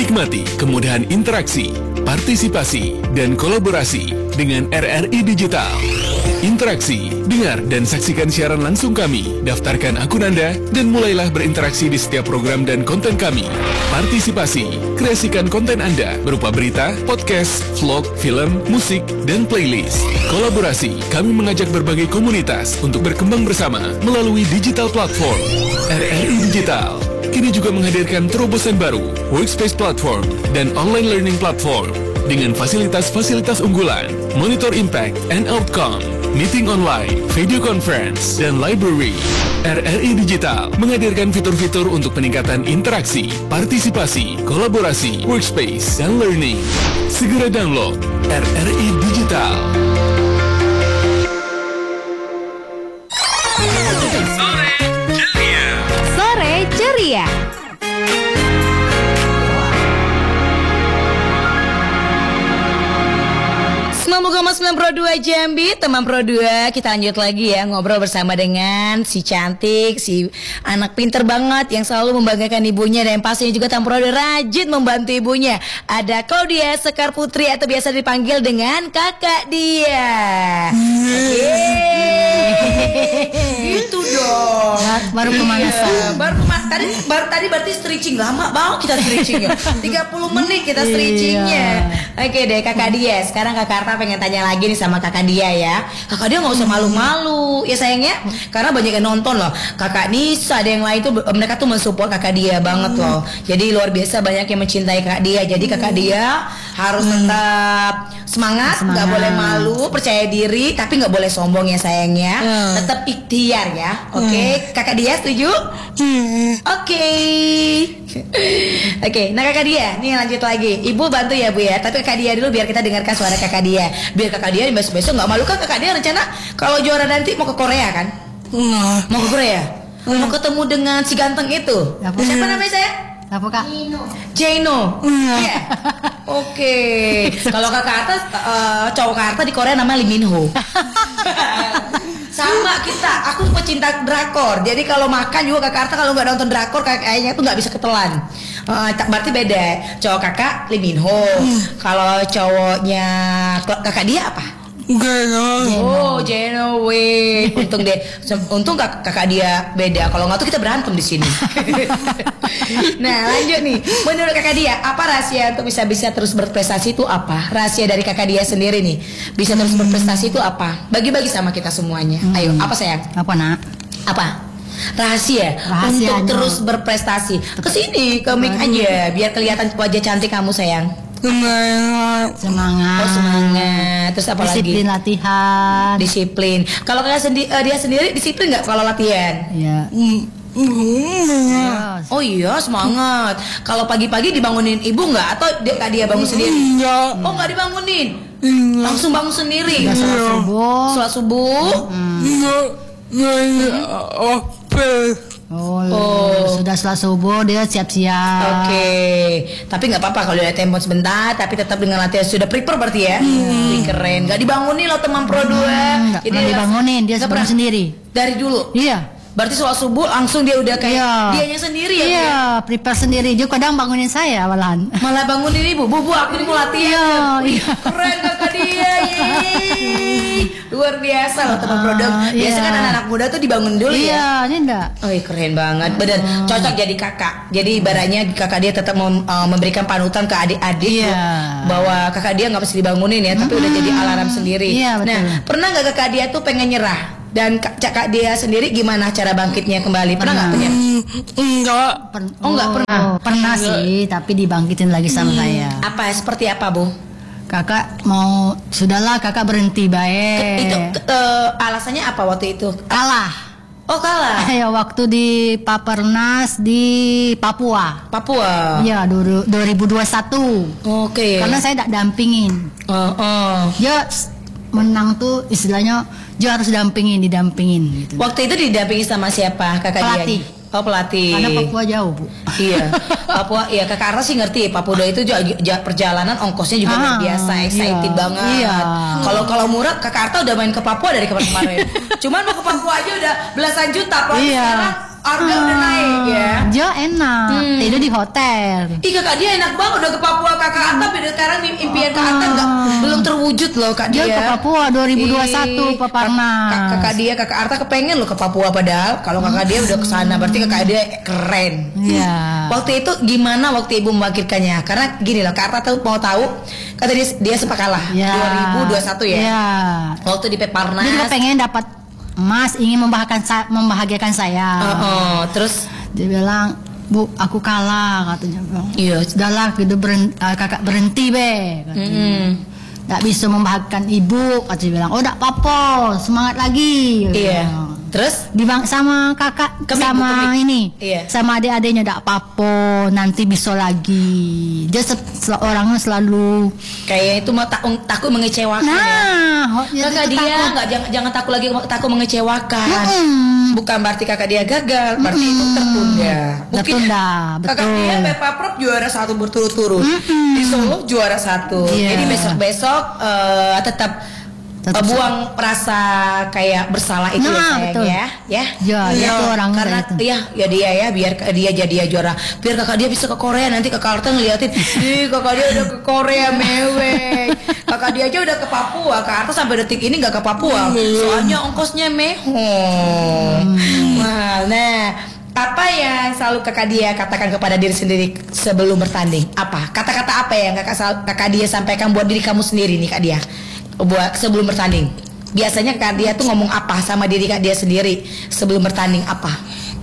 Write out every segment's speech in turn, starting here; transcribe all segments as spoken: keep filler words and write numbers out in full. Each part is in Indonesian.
Nikmati kemudahan interaksi, partisipasi, dan kolaborasi dengan R R I Digital. Interaksi, dengar dan saksikan siaran langsung kami, daftarkan akun Anda, dan mulailah berinteraksi di setiap program dan konten kami. Partisipasi, kreasikan konten Anda berupa berita, podcast, vlog, film, musik, dan playlist. Kolaborasi, kami mengajak berbagai komunitas untuk berkembang bersama melalui digital platform. R R I Digital kini juga menghadirkan terobosan baru, workspace platform, dan online learning platform dengan fasilitas-fasilitas unggulan, monitor impact and outcome, meeting online, video conference, dan library. R R I Digital menghadirkan fitur-fitur untuk peningkatan interaksi, partisipasi, kolaborasi, workspace, dan learning. Segera download R R I Digital. Sore ceria. Sore ceria. sembilan puluh koma sembilan Pro dua Jambi, teman Pro dua. Kita lanjut lagi ya, ngobrol bersama dengan si cantik, si anak pinter banget yang selalu membanggakan ibunya, dan pastinya juga teman Pro dua rajin membantu ibunya. Ada Claudia Sekar Putri atau biasa dipanggil dengan Kakak Dia. Gitu dong. Baru pemanasan. Baru pemas tadi baru tadi berarti stretching, lama banget kita stretching ya. tiga puluh menit kita stretchingnya. Oke deh Kakak Dia. Sekarang Kakak Arta pengen tanya lagi nih sama Kakak Dia ya. Kakak Dia nggak usah malu-malu ya sayangnya, karena banyak yang nonton loh. Kakak Nisa ada yang lain tuh, mereka tuh mensupport Kakak Dia banget loh. Jadi luar biasa banyak yang mencintai Kakak Dia. Jadi Kakak Dia harus tetap semangat, nggak boleh malu, percaya diri, tapi nggak boleh sombong ya sayangnya. Tetap ikhtiar ya. Oke, Kakak Dia setuju? Oke. Oke, nah Kakak Dia, nih lanjut lagi. Ibu bantu ya Bu ya, tapi Kakak Dia dulu biar kita dengarkan suara Kakak Dia. Biar Kakak Dia besok-besok nggak malu kan Kakak Dia rencana kalau juara nanti mau ke Korea kan? Mau ke Korea? Mau ketemu dengan si ganteng itu. Siapa namanya saya? Apa Kak? Jeno. Iya. Oke. Kalau Kakak Arta, uh, cowok Kakak Arta di Korea namanya Lee Min Ho. Sama kita, aku pecinta drakor. Jadi kalau makan juga Kakak Arta kalau nggak nonton drakor kayaknya tuh nggak bisa ketelan. Uh, berarti beda. Cowok Kakak Lee Min Ho. Hmm. Kalau cowoknya Kakak Dia apa? Jeno. Oh, Jeno wait. Untung deh, untung kak, kakak Dia beda. Kalau nggak tuh kita berantem di sini. Nah, lanjut nih. Menurut Kakak Dia, apa rahasia untuk bisa bisa terus berprestasi itu apa? Rahasia dari Kakak Dia sendiri nih, bisa terus berprestasi itu apa? Bagi-bagi sama kita semuanya. Hmm. Ayo, apa sayang? Apa nak? Apa? Rahasia Rahasianya. untuk terus berprestasi. Kesini, ke mic aja, biar kelihatan wajah cantik kamu sayang. Semangat. Semangat. Oh semangat. Terus apa disiplin lagi? latihan. Disiplin. Kalau kakak sendi- uh, dia sendiri disiplin nggak kalau latihan? Ya. Oh iya semangat. Kalau pagi-pagi dibangunin ibu nggak atau dia kak dia bangun sendiri? Iya. Oh nggak dibangunin. Langsung bangun sendiri. Sudah sholat subuh. Sholat subuh. Oh, Oh. sudah sholat subuh dia siap-siap. Oke, tapi nggak apa-apa kalau dia tempo sebentar, tapi tetap dengan latihan sudah prepare berarti ya. Hmm. Wih, keren. Nggak dibangunin loh teman Pro dua. Nggak pernah dibangunin, dia nggak bangun pernah. sendiri. Dari dulu. Iya. Berarti sholat subuh langsung dia udah kayak Iya. dianya sendiri ya. Iya, Bu, prepare sendiri. Dia kadang bangunin saya malahan. ya? Malah bangunin ibu, bu bu aku ini mau latihan. Iya, iya. Keren kakak dia. Yeay. Luar biasa loh teman Pro dua. Biasa iya. kan anak-anak muda tuh dibangun dulu ya. Iya, ini enggak. Oh keren banget, benar cocok jadi kakak. Jadi ibaratnya kakak dia tetap mem, uh, memberikan panutan ke adik-adik Iya. bahwa kakak dia nggak mesti dibangunin ya, tapi udah jadi alarm sendiri. Iya, betul. Nah, pernah nggak kakak dia tuh pengen nyerah? Dan kak, kakak dia sendiri gimana cara bangkitnya kembali? Pernah nggak punya? Enggak. Oh, enggak pernah. Pernah sih, tapi dibangkitin lagi sama saya. Apa seperti apa bu? Kakak mau sudahlah kakak berhenti baik. Itu uh, alasannya apa waktu itu? Kalah. Oh kalah. Ya waktu di Papernas di Papua. Papua. Iya, dua ribu dua puluh satu. Oke. Karena saya tidak dampingin. Oh, oh. Dia menang tuh istilahnya dia harus dampingin, didampingin gitu. Waktu itu didampingi sama siapa kakak Pelatih. dia? Oh pelatih. Karena Papua jauh bu. Iya, Papua. Iya kakak Arta sih ngerti. Papua itu juga juga perjalanan ongkosnya juga luar Ah, biasa, excited iya, banget. iya. Kalau kalau murah kakak Arta udah main ke Papua dari kemarin-kemarin. Cuman mau ke Papua aja udah belasan juta. Apalagi Iya. sekarang harga udah naik ya. Dia enak. Hmm. Tidur di di hotel. Ih kakak dia enak banget udah ke Papua kakak Atta, beda sekarang impian kak Atta nggak belum terwujud loh kak dia. Dia ke Papua dua ribu dua puluh satu Ih, Paparnas. kak- kakak dia kakak Arta kepengen loh ke Papua padahal kalau kakak dia udah kesana berarti kakak dia keren. Iya. Waktu itu gimana waktu ibu membangkitkannya? Karena gini loh kak Arta tuh mau tahu kata dia dia sempat kalah Ya. dua ribu dua puluh satu ya. Iya. Waktu di Peparnas. Dia juga pengen dapat emas, ingin membahagiakan sa- membahagiakan saya. Oh, oh, terus Dia bilang, "Bu, aku kalah," katanya. iya. Sudahlah, gitu beren- uh, kakak berhenti be. Katanya. Mm-mm. Tak bisa membahagiakan ibu, katanya bilang. "Oh, tak apa, semangat lagi." Iya. Bilang. Terus Dibang sama kakak Kemik, sama kemik. ini Iya. sama adik-adiknya tidak apa-apa, nanti bisa lagi. Dia se- se- orangnya selalu kayak itu mah tak, takut mengecewakan ya. nah ho- ya Kakak itu dia takut. nggak jangan jangan takut lagi takut mengecewakan. Mm-mm. Bukan berarti kakak dia gagal, berarti itu tertunda. Tertunda, kakak betul. dia Peppa Prop juara satu berturut-turut. Mm-mm. Di Solo juara satu. Iya. Jadi besok-besok eh, tetap Tetap eh, buang rasa kayak bersalah itu Nah, ya sayang betul. ya. Ya. Ya, Iya. itu orang Karena kayak itu. ya ya dia ya biar dia jadi ya juara. Biar kakak dia bisa ke Korea nanti kakak Arta ngeliatin, "Ih, kakak dia udah ke Korea mewek." Kakak dia aja udah ke Papua. Kak Arta sampai detik ini nggak ke Papua. Soalnya ongkosnya mehong. Wah, nah apa yang selalu kakak dia katakan kepada diri sendiri sebelum bertanding? Apa? Kata-kata apa yang kakak sal- kakak dia sampaikan buat diri kamu sendiri nih kak dia? Buat sebelum bertanding. Biasanya kak dia tuh ngomong apa sama diri kak dia sendiri sebelum bertanding apa?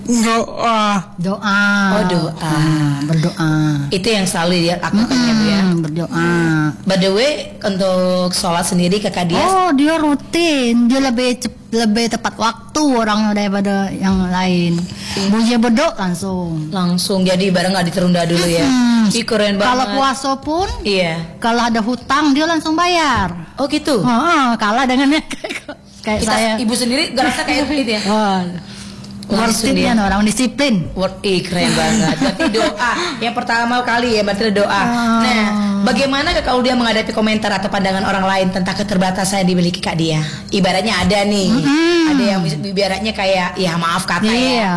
Doa. doa. Oh, doa. Ah, berdoa. Itu yang selalu dia lakukan ya Bu ya. Hmm, berdoa. By the way, untuk sholat sendiri kakak dia Oh, dia rutin. Dia lebih cep- lebih tepat waktu orangnya daripada yang lain. Bunyi berdoa langsung. langsung jadi bareng nggak diterunda dulu ya. Hmm. Ih, keren banget. Kalau puasa pun, Iya. kalau ada hutang dia langsung bayar. Oh gitu. Oh, kalah dengan kayak Kita saya. ibu sendiri ngerasa kayak gitu ya. Wah, worth it dia. kan orang disiplin. Word ih keren banget. Berarti doa yang pertama kali ya berarti doa. Ah. Nah, bagaimana kalau dia menghadapi komentar atau pandangan orang lain tentang keterbatasan yang dimiliki kak dia? Ibaratnya ada nih, ada yang bis- ibaratnya kayak ya maaf kata ya. Iya.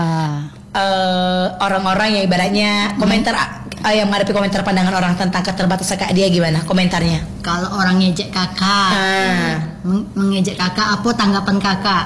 Eh, orang-orang yang ibaratnya komentar eh, yang menghadapi komentar pandangan orang tentang keterbatasan kak dia gimana komentarnya? Kalau orang ngejek kakak, Ah. meng- mengejek kakak, apa tanggapan kakak?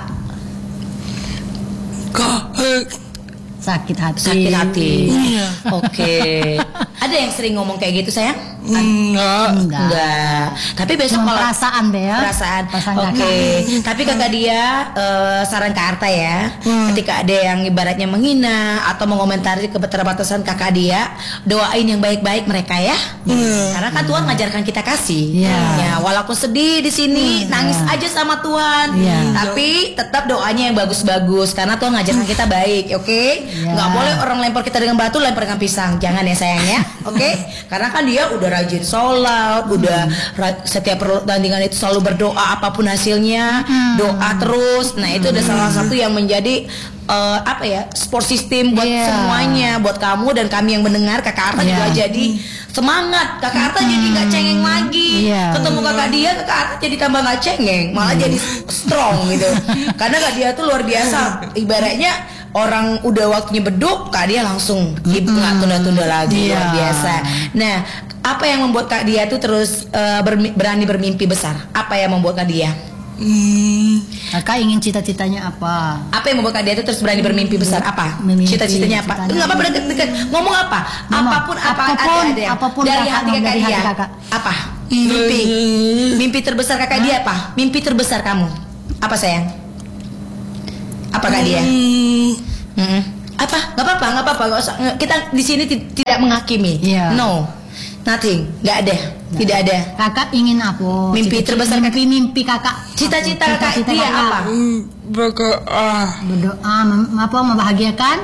Kak. Sakit hati. Sakit hati. Iya. Oke. Ada yang sering ngomong kayak gitu sayang? Enggak. Enggak. Enggak. Tapi besok Cuma kalau perasaan deh ya. perasaan. Perasaan Oke. kakak. Tapi kakak dia eh, saran Kak Arta ya. Hmm. Ketika ada yang ibaratnya menghina atau mengomentari keterbatasan kakak dia, doain yang baik-baik mereka ya. Hmm. Karena kan Tuhan ngajarkan kita kasih. Iya. Ya, walaupun sedih di sini, nangis Iya. aja sama Tuhan. Iya. Tapi tetap doanya yang bagus-bagus karena Tuhan ngajarkan kita baik, oke? Iya. Nggak boleh orang lempar kita dengan batu, lempar dengan pisang. Jangan ya sayang ya. Oke? Karena kan dia udah rajin sholat, udah ra- setiap pertandingan itu selalu berdoa apapun hasilnya, doa terus. Nah, itu udah salah satu yang menjadi eh, apa ya? Support system buat Iya. semuanya, buat kamu dan kami yang mendengar. Kakak Arta Iya. juga jadi semangat. Kakak Arta jadi nggak cengeng lagi. Iya. Ketemu kakak dia, kakak Arta jadi tambah nggak cengeng, malah jadi strong gitu. Karena kak dia tuh luar biasa. Ibaratnya orang udah waktunya beduk, kak dia langsung ibu nggak tunda-tunda lagi. Iya. Luar biasa. Nah, apa yang membuat kak dia tuh terus eh, bermi- berani bermimpi besar? Apa yang membuat kak dia? Hmm. Kakak ingin cita-citanya apa? Apa yang membuat kak dia tuh terus berani bermimpi besar? Apa? Mimpi, Cita-citanya apa? citanya. Enggak apa-apa deket-deket. Ngomong apa? Ngomong. Apapun apa Apapun, ada, ada. apapun dari kakak hati mau kakak dari dia. hati kakak. Apa? Mimpi. Mimpi terbesar kakak dia apa? Mimpi terbesar kamu. Apa sayang? Apa kak dia? Mm-mm. Apa? Gak apa-apa, gak apa-apa. Gak usah. Kita di sini ti- tidak menghakimi. Iya. No, nothing. Gak ada. Tidak ada. Kakak ingin apa? Mimpi Cita-cita- terbesar mimpi mimpi kakak. Cita-cita Apa? kakak dia apa? Berdoa. Berdoa, mem- apa membahagiakan?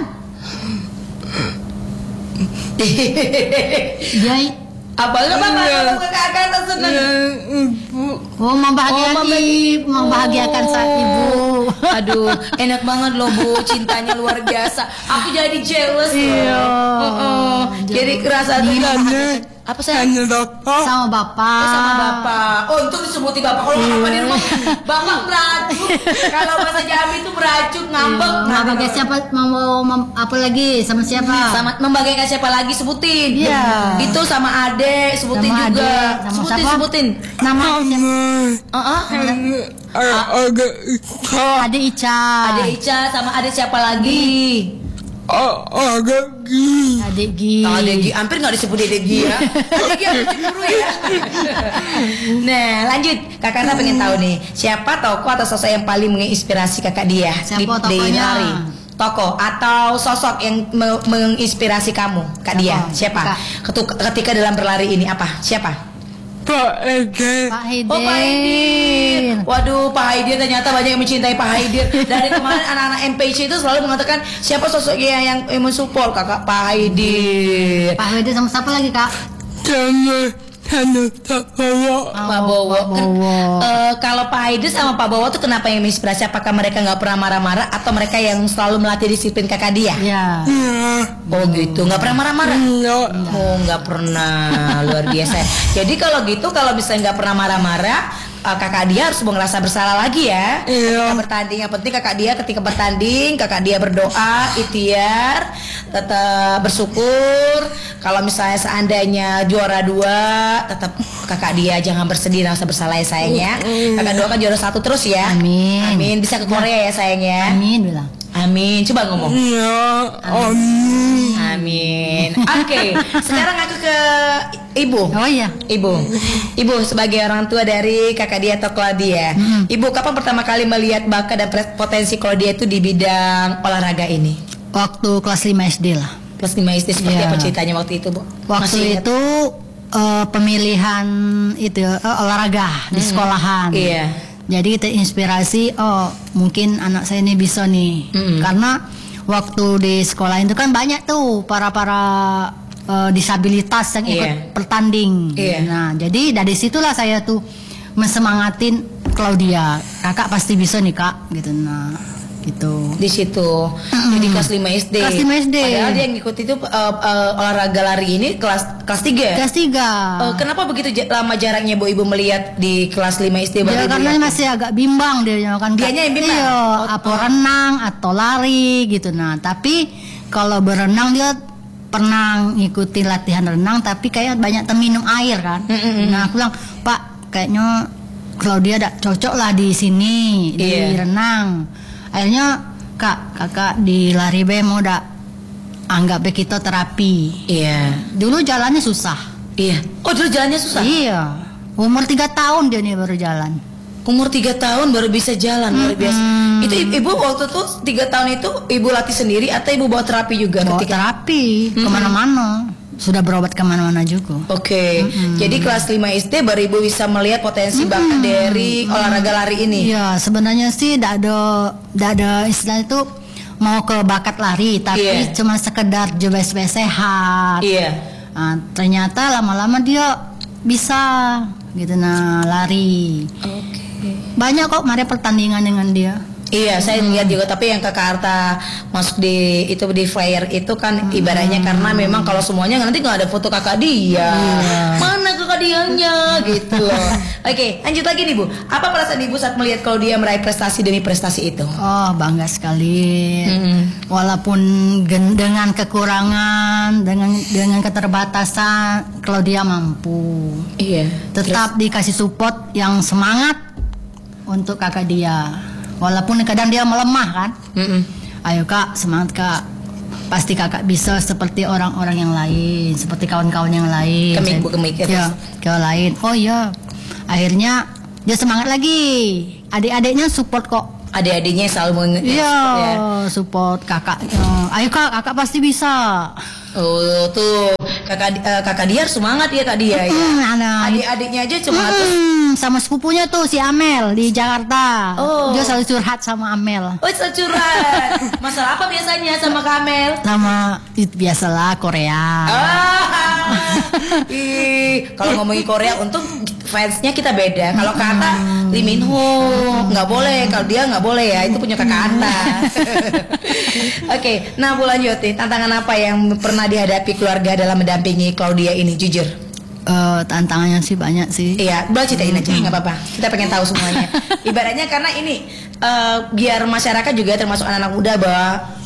Dia Apa? Gak apa-apa. Ngomong ke kakak tak senang. Ibu. oh membahagiakan Oh, ibu, membahagiakan saat ibu. Aduh, enak banget loh Bu, cintanya luar biasa. Aku jadi jealous loh. Iya. Oh, oh. Jadi kerasa tuh Bilangnya Apa saya? Hanya bapak. Sama bapak. Oh, sama bapak. Oh, itu disebutin bapak. Kalau apa di rumah, bapak merajuk. Kalau bahasa Jambi itu merajuk, ngambek. Mau pakai siapa? Mau mem- apa lagi? Sama siapa? Sama membagaikan siapa lagi sebutin. Iya. Itu sama adek sebutin Sama juga. adek. Sama sebutin siapa? sebutin. Nama Heeh. Agak Ica. Adik Ica. Adek Ica sama adek siapa lagi? Agak Gi. Adik Gi. Oh, Adek Gi, hampir nggak disebut Adek Gi ya. Adek Gi harus cemburu ya. Nah, lanjut. Kakak Karta pengen tahu nih, siapa tokoh atau sosok yang paling menginspirasi kakak dia Siapa di, di tokohnya? lari? Tokoh atau sosok yang me- menginspirasi kamu, Kak Siapa? Dia? Siapa? Kak. Ketuk- Ketika dalam berlari ini apa? Siapa? Pak Ege. Pak Hidin. Oh, Pak Haidir. Waduh, Pak Haidir ternyata banyak yang mencintai Pak Haidir. Dari kemarin anak-anak M P C itu selalu mengatakan siapa sosoknya yang, yang mensupport kakak Pak Haidir. Pak Hidin sama siapa lagi kak? Jangan Hanya tak bawa. Pak Bowo. Pak Bowo. Eh, kalau Pak Haidir sama Pak Bowo tuh kenapa yang menginspirasi? Apakah mereka nggak pernah marah-marah atau mereka yang selalu melatih disiplin kakak dia? Ya. Ya. Oh gitu, nggak pernah marah-marah? Enggak. Oh nggak pernah, luar biasa. Jadi kalau gitu, kalau misalnya nggak pernah marah-marah, uh, kakak dia harus mau ngerasa bersalah lagi ya. Iya. Ketika bertanding, yang penting kakak dia ketika bertanding, kakak dia berdoa, ikhtiar, tetap bersyukur. Kalau misalnya seandainya juara dua, tetap kakak dia jangan bersedih, rasa bersalah ya sayangnya. Kakak dua kan juara satu terus ya. Amin. Amin, bisa ke Korea ya sayangnya. Amin bilang. Amin, coba ngomong. Ya. Amin. Amin. Oke, sekarang aku ke ibu. Oh iya. Ibu, ibu sebagai orang tua dari kakak dia atau Claudia, Hmm. ibu kapan pertama kali melihat bakat dan pre- potensi Claudia itu di bidang olahraga ini? Waktu kelas lima S D lah. Kelas lima S D seperti Iya. apa ceritanya waktu itu, Bu? Masih Waktu ingat? itu eh, pemilihan itu eh, olahraga di sekolahan. Iya. Jadi terinspirasi, oh mungkin anak saya ini bisa nih. Mm-mm. Karena waktu di sekolah itu kan banyak tuh para-para eh, disabilitas yang ikut Iya. bertanding. Iya. Nah, jadi dari situlah saya tuh mensemangatin Claudia. Kakak pasti bisa nih, Kak, gitu. Nah, gitu. Di situ. Jadi kelas lima S D. Kelas lima S D. Padahal dia yang ngikut itu eh, eh, olahraga lari ini kelas kelas tiga. Kelas tiga. Eh, kenapa begitu ja- lama jaraknya Bu Ibu melihat di kelas lima S D baru Ya Ibu karena lihat? masih agak bimbang dia kan. Dianya yang bimbang? Iya, Oh, apa oh. renang atau lari gitu. Nah, tapi kalau berenang dia pernah ngikutin latihan renang tapi kayak banyak terminum air kan. Nah, aku bilang, "Pak, kayaknya Claudia ada cocok lah di sini di Iya. renang." Akhirnya, "Kak, kakak di lari be mau dak anggap be kita terapi." Iya. Dulu jalannya susah. Iya. Oh, dulu jalannya susah. Iya. Umur tiga tahun dia nih baru jalan. Umur tiga tahun baru bisa jalan, luar biasa. Itu i- ibu waktu itu tiga tahun itu ibu latih sendiri atau ibu bawa terapi juga Bawa ketika? terapi kemana-mana, sudah berobat kemana-mana juga. Oke, jadi kelas lima S D baru ibu bisa melihat potensi bakat dari olahraga lari ini. Iya, sebenarnya sih tidak ada, tidak ada istilah itu mau ke bakat lari, tapi Iya. cuma sekedar coba supaya sehat. Iya. Nah, ternyata lama-lama dia bisa gitu nah lari. Oke. Banyak kok kemarin pertandingan dengan dia. Iya, saya lihat juga. Tapi yang Kakak Arta masuk di itu di flyer itu kan ibaratnya karena memang kalau semuanya nanti nggak ada foto kakak dia. Mana kakak dianya gitu loh. Oke, lanjut lagi nih Bu. Apa perasaan ibu saat melihat kalau dia meraih prestasi demi prestasi itu? Oh, bangga sekali. Mm-mm. Walaupun gen- dengan kekurangan, dengan dengan keterbatasan, kalau dia mampu. Iya. Tetap dikasih support yang semangat untuk kakak dia. Walaupun kadang dia melemah kan. Mm-mm. Ayo Kak, semangat Kak. Pasti kakak bisa seperti orang-orang yang lain, seperti kawan-kawan yang lain. Kemik, Saya- Bu, kemik, ya, Ya, kawan lain. Oh iya. Akhirnya dia semangat lagi. Adik-adiknya support kok. Adik-adiknya selalu meng- Iya, support ya. support kakak. Ayo Kak, kakak pasti bisa. Oh tuh kakak eh, kakak dia harus semangat ya kak dia ya. Hmm, anak. Adik-adiknya aja semangat terus. Hmm, sama sepupunya tuh si Amel di Jakarta. Oh. Dia selalu curhat sama Amel. Oh curhat. Masalah apa biasanya sama Kamel? Sama itu biasalah Korea. Ah, ih, kalau ngomongin Korea, untung fansnya kita beda. Kalau kakak Lee Min Ho nggak boleh, kalau dia nggak boleh ya, itu punya kakak Anda. Oke, nah Bu lanjut nih, tantangan apa yang pernah dihadapi keluarga dalam mendampingi Claudia ini? Jujur. Eh, tantangannya sih banyak sih. Iya, boleh ceritain aja, nggak apa-apa. Kita pengen tahu semuanya. Ibaratnya karena ini eh, biar masyarakat juga termasuk anak-anak muda bahwa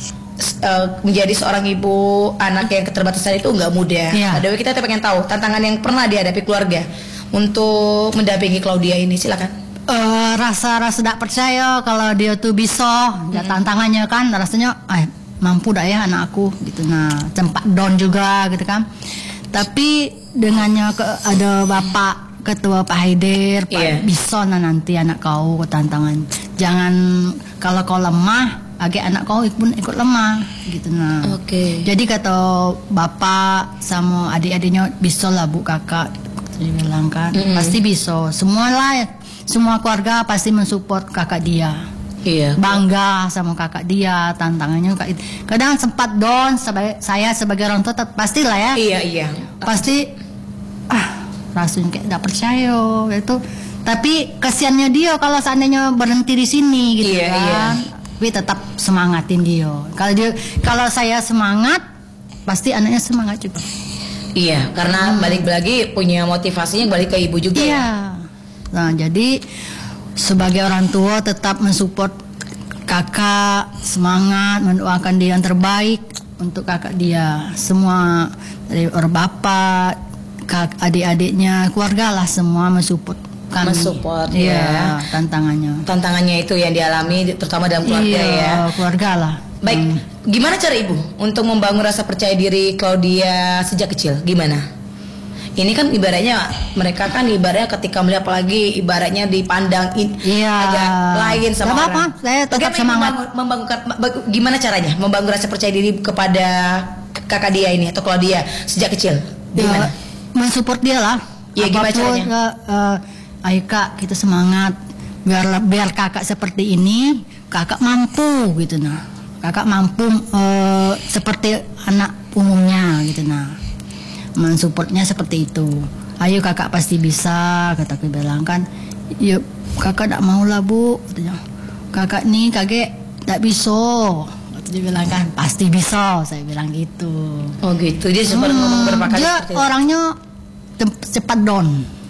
eh, menjadi seorang ibu anak yang keterbatasan itu nggak mudah. Iya. Nah, Dewi, kita tuh pengen tahu tantangan yang pernah dihadapi keluarga untuk mendampingi Claudia ini. Silakan. Eh, rasa-rasa tidak percaya kalau dia tuh bisa. Ya, tantangannya kan rasanya, eh mampu dah ya anak aku gitu. Nah, sempat down juga gitu kan. Tapi dengannya ke, ada bapak ketua Pak Haider, Pak Iya. bisa nah nanti anak kau ke tantangan. Jangan kalau kau lemah, agak anak kau pun ikut lemah gitu nah. Oke. Jadi kata bapak sama adik-adiknya bisa lah bu kakak, dia bilang kan pasti bisa. Semua lah, semua keluarga pasti mensupport kakak dia. Iya. Bangga sama kakak dia, tantangannya kayak itu. Kadang sempat down, sebagai, saya sebagai orang tua tet- pastilah ya. Iya iya. Pasti ah rasanya kayak tidak percaya gitu. Tapi kasihannya dia kalau seandainya berhenti di sini gitu Iya, kan. iya. Tapi tetap semangatin dia. Kalau dia kalau saya semangat, pasti anaknya semangat juga. Iya, karena balik lagi punya motivasinya balik ke ibu juga. Iya. Nah, jadi sebagai orang tua tetap mensupport kakak, semangat, mendoakan dia yang terbaik untuk kakak dia. Semua dari orang bapak, kak, adik-adiknya, keluarga lah semua mensupport kami. Mensupport, Iya, ya. tantangannya. Tantangannya itu yang dialami terutama dalam keluarga Iya, ya. keluarga lah. Baik, gimana cara ibu untuk membangun rasa percaya diri Claudia sejak kecil? Gimana? Ini kan ibaratnya mereka kan ibaratnya ketika melihat apalagi ibaratnya dipandang in, Iya. agak lain sama Gak orang. apa-apa, saya tetap Bagaimana semangat. membangun, membangunkan, ba- gimana caranya membangun rasa percaya diri kepada kakak dia ini atau Claudia sejak kecil? Gimana? Ya, mensupport dia lah. Iya, gimana Apapun, caranya? ya, eh, ayo kak kita semangat biar biar kakak seperti ini, kakak mampu gitu nah. Kakak mampu eh, seperti anak umumnya gitu nah. Mensupportnya seperti itu. Ayo kakak pasti bisa, kata aku bilang kan. Yuk kakak tak mau lah bu, katanya. Kakak nih kakek tak bisa. Dia bilang kan pasti bisa, saya bilang gitu. Oh gitu, dia sempat ngomong berapa kali Dia seperti itu. orangnya tem- cepat down.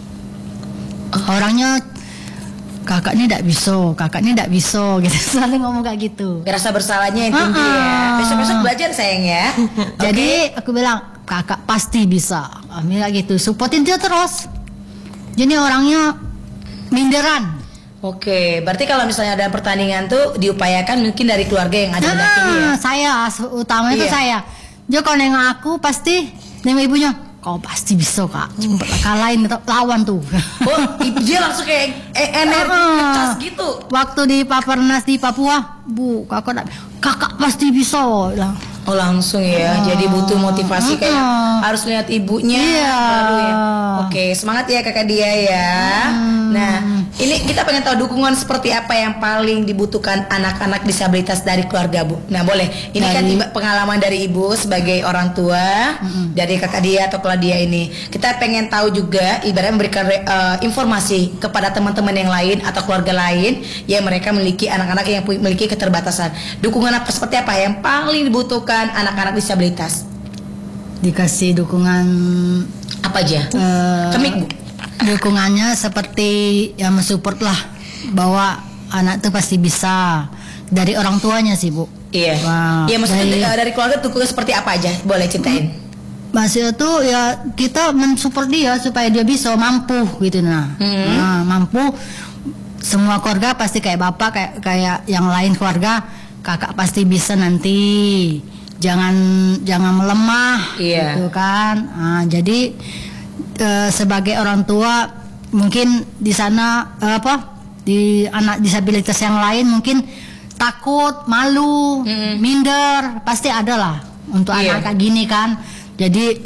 Orangnya kakak ini tidak bisa, kakak ini tidak bisa, gitu selalu ngomong kayak gitu. Rasa bersalahnya yang tinggi ya. Ah-ah. Besok-besok belajar sayang ya. Jadi aku bilang kakak pasti bisa, Ambil kayak gitu, supportin dia terus. Jadi orangnya minderan. Oke, berarti kalau misalnya ada pertandingan tuh diupayakan mungkin dari keluarga yang ada mendampingi ya. Ah, saya utama itu Iya. saya. Dia kalau nengok aku pasti nengok ibunya. Kau pasti bisa kak, cepet kalahin lawan tuh. Oh, ibu dia langsung kayak eh, energi Ah. ngecas gitu. Waktu di Papernas di Papua, bu kakak tak- kakak pasti bisa. Bilang. Oh langsung ya, jadi butuh motivasi kayak Ah. harus lihat ibunya Iya. baru ya. Oke, semangat ya kakak dia ya. Nah, ini kita pengen tahu dukungan seperti apa yang paling dibutuhkan anak-anak disabilitas dari keluarga bu. Nah boleh, ini kan Dari- tiba- pengalaman dari ibu sebagai orang tua dari kakak dia atau Claudia ini. Kita pengen tahu juga, ibaratnya memberikan re- eh, informasi kepada teman-teman yang lain atau keluarga lain yang mereka memiliki anak-anak yang pu- memiliki keterbatasan. Dukungan apa seperti apa yang paling dibutuhkan anak-anak disabilitas? Dikasih dukungan Apa aja? eh, Kemik bu. dukungannya seperti ya mensupport lah bahwa anak tuh pasti bisa dari orang tuanya sih bu. Iya. Wah, Iya maksudnya dari- dari, dari keluarga dukungan seperti apa aja? Boleh ceritain. Maksudnya tuh ya kita mensupport dia supaya dia bisa mampu gitu nah. Hmm. Nah, mampu semua keluarga pasti kayak bapak kayak kayak yang lain keluarga kakak pasti bisa nanti. Jangan jangan melemah Iya. gitu kan. Nah, jadi eh, sebagai orang tua mungkin di sana eh, apa di anak disabilitas yang lain mungkin takut, malu, minder pasti ada lah untuk Iya. anak kayak gini kan. Jadi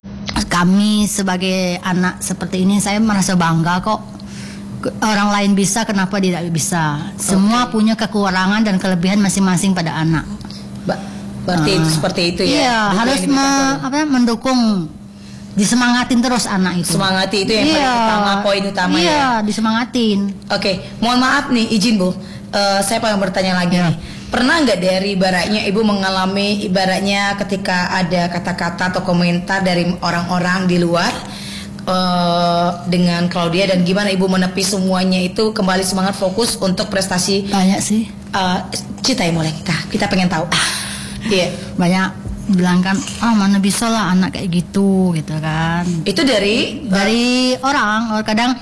kami sebagai anak seperti ini saya merasa bangga kok. Ke- Orang lain bisa, kenapa dia tidak bisa? Semua punya kekurangan dan kelebihan masing-masing pada anak. Ba- berarti itu Ah. seperti itu ya. Iya, Dukungan harus yang me- dibutuhkan. apa, mendukung, disemangatin terus anak itu. Semangati itu yang paling utama, poin utama iya, ya. disemangatin. Oke, mohon maaf nih, izin bu. Eh, saya pengen bertanya lagi Ya. nih. Pernah nggak dari ibaratnya ibu mengalami ibaratnya ketika ada kata-kata atau komentar dari orang-orang di luar uh, dengan Claudia dan gimana ibu menepi semuanya itu kembali semangat fokus untuk prestasi? Banyak sih. Uh, Cita ya mulai kita, kita pengen tahu. Iya. Banyak bilang kan, ah mana bisa lah anak kayak gitu gitu kan. Itu dari dari orang, orang kadang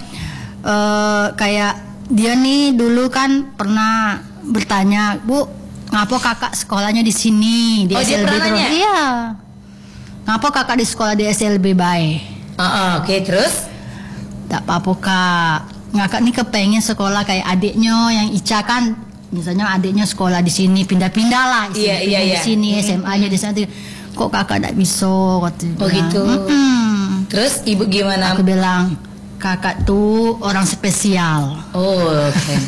uh, kayak dia nih dulu kan pernah bertanya, Bu, ngapa kakak sekolahnya di sini di Oh, S dia L B pernah terus? nanya? Iya. Ngapa kakak di sekolah di S L B baik? Uh, uh, Oke, okay, terus? Tak apa-apa kak, ngakak nih kepengen sekolah kayak adiknya yang Ica kan, misalnya adiknya sekolah di sini pindah-pindah lah, Iya, iya, di iya. sini S M A-nya di sana. Kok kakak tak bisa? Katanya. Oh gitu. Mm-mm. Terus ibu gimana? Aku bilang kakak tuh orang spesial. Oh oke. Okay.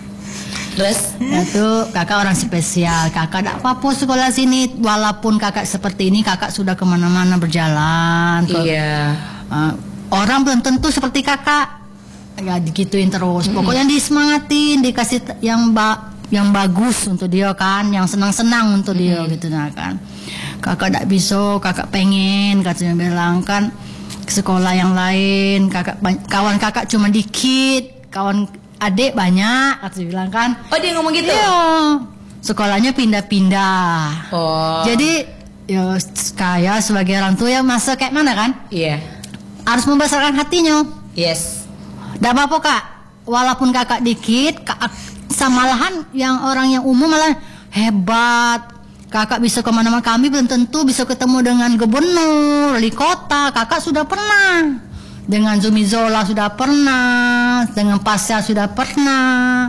Terus? Itu kakak orang spesial. Kakak tak apa-apa sekolah sini, walaupun kakak seperti ini, kakak sudah kemana-mana berjalan. Iya. Uh, orang belum tentu seperti kakak. Ya digituin terus. Pokoknya disemangatin, dikasih t- yang ba- yang bagus untuk dia kan, yang senang-senang untuk dia gitu nah kan. Kakak tak bisa, kakak pengen, katanya bilang kan sekolah yang lain, kakak kawan kakak cuma dikit, kawan adik banyak, katanya bilang kan. Oh dia ngomong gitu? Iya. Sekolahnya pindah-pindah. Oh. Jadi ya kayak sebagai orang tua ya masa kayak mana kan? Iya. Harus membesarkan hatinya. Yes. Tidak apa-apa kak, walaupun kakak dikit, kak, malahan yang orang yang umum malah hebat. Kakak bisa kemana-mana, kami belum tentu bisa ketemu dengan gubernur, wali kota. Kakak sudah pernah, dengan Zumi Zola sudah pernah, dengan Pasya sudah pernah.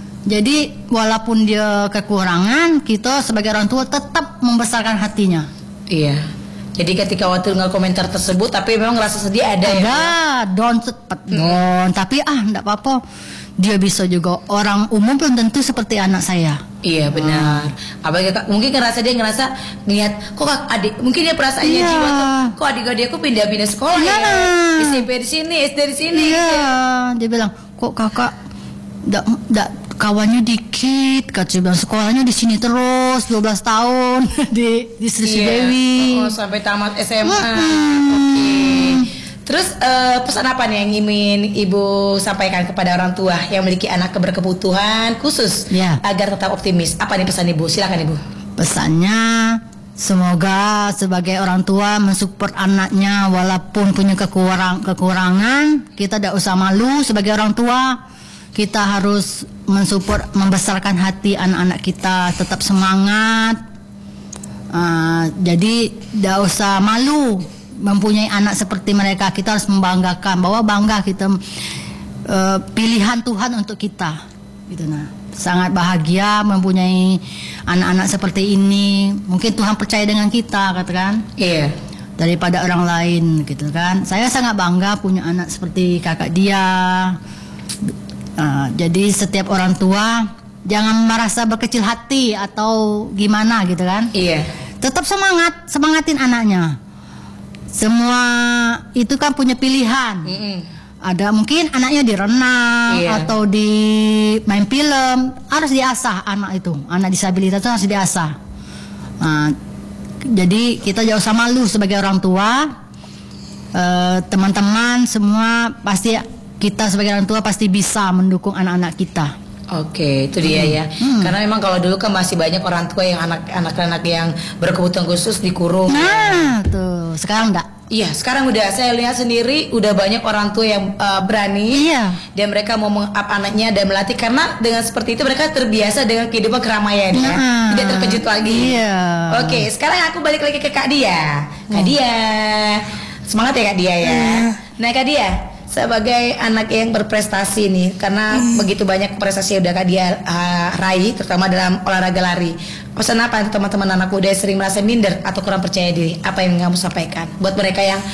Jadi walaupun dia kekurangan, kita sebagai orang tua tetap membesarkan hatinya. Iya. Jadi ketika waktu nggak komentar tersebut, tapi memang rasa sedih ada ya? Ada, don cepat don. Tapi ah, enggak apa-apa. Dia bisa juga orang umum belum tentu seperti anak saya. Iya benar. Apalagi kak, mungkin ngerasa dia ngerasa ngeliat kok kak adik, mungkin dia perasaannya Iya. jiwa tuh, kok adik-adik aku pindah-pindah sekolah Iya. ya, S M P di sini, S D di sini. Iya, dia bilang kok kakak ndak ndak kawannya dikit, katanya bilang sekolahnya di sini terus dua belas tahun di di Sri Iya. Dewi. Oh, sampai tamat S M A. Mm-mm. Oke. Terus eh, pesan apa nih yang ingin ibu sampaikan kepada orang tua yang memiliki anak berkebutuhan khusus Ya. agar tetap optimis? Apa nih pesan ibu? Silakan ibu. Pesannya semoga sebagai orang tua mensupport anaknya walaupun punya kekurang kekurangan, kita tidak usah malu sebagai orang tua. Kita harus mensupport, membesarkan hati anak-anak kita, tetap semangat. Uh, jadi tidak usah malu mempunyai anak seperti mereka. Kita harus membanggakan bahwa bangga kita uh, pilihan Tuhan untuk kita. Gitu nah. Sangat bahagia mempunyai anak-anak seperti ini. Mungkin Tuhan percaya dengan kita, katakan. Iya. Daripada orang lain, gitu kan. Saya sangat bangga punya anak seperti kakak dia. Uh, jadi setiap orang tua jangan merasa berkecil hati atau gimana, gitu kan. Iya. Tetap semangat, semangatin anaknya. Semua itu kan punya pilihan. Mm-mm. Ada mungkin anaknya di renang Iya. atau di main film, harus diasah anak itu, anak disabilitas itu harus diasah. Nah, jadi kita jangan usah malu sebagai orang tua. Eh, teman-teman semua pasti kita sebagai orang tua pasti bisa mendukung anak-anak kita. Oke, itu dia ya. Karena memang kalau dulu kan masih banyak orang tua yang anak-anak yang berkebutuhan khusus dikurung. Nah, tuh sekarang enggak. Iya, sekarang udah saya lihat sendiri udah banyak orang tua yang uh, berani Iya. dan mereka mau meng-up anaknya dan melatih karena dengan seperti itu mereka terbiasa dengan kehidupan keramaian ya. Nah, Tidak terkejut lagi. iya. Oke, sekarang aku balik lagi ke Kak Dia. Kak Dia. Semangat ya Kak Dia ya. Nah, Kak Dia, sebagai anak yang berprestasi nih karena begitu banyak prestasi yang udah Kak Dia uh, raih terutama dalam olahraga lari. Pesan apa untuk teman-teman anak muda yang sering merasa minder atau kurang percaya diri? Apa yang kamu sampaikan buat mereka yang